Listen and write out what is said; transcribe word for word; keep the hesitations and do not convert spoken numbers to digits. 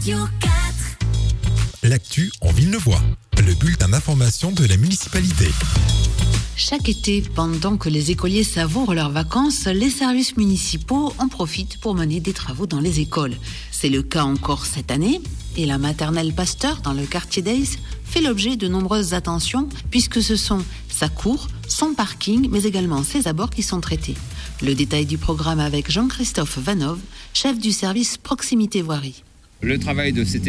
L'actu en Villeneuvois, le bulletin d'information de la municipalité. Chaque été, pendant que les écoliers savourent leurs vacances, les services municipaux en profitent pour mener des travaux dans les écoles. C'est le cas encore cette année, et la maternelle Pasteur, dans le quartier d'Aix, fait l'objet de nombreuses attentions, puisque ce sont sa cour, son parking, mais également ses abords qui sont traités. Le détail du programme avec Jean-Christophe Vanov, chef du service proximité voirie. Le travail de cet